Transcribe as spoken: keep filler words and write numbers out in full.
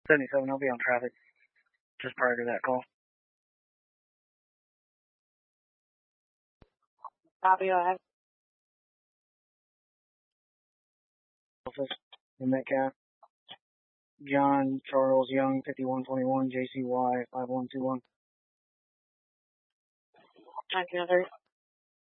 seventy-seven, I'll be on traffic just prior to that call. Copy that. Office in Metcalf. John Charles Young, fifty-one twenty-one, J C Y five one two one. nineteen oh three.